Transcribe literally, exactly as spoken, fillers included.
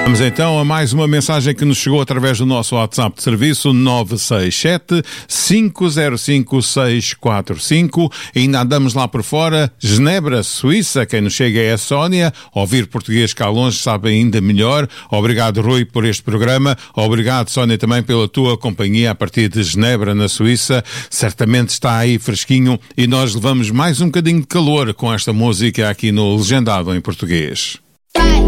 Vamos então a mais uma mensagem que nos chegou através do nosso WhatsApp de serviço nove seis sete, cinco zero cinco, seis quatro cinco. Ainda andamos lá por fora, Genebra, Suíça. Quem nos chega é a Sónia. Ouvir português cá longe sabe ainda melhor. Obrigado, Rui, por este programa. Obrigado, Sónia, também pela tua companhia a partir de Genebra, na Suíça. Certamente está aí fresquinho e nós levamos mais um bocadinho de calor com esta música aqui no Legendado em Português.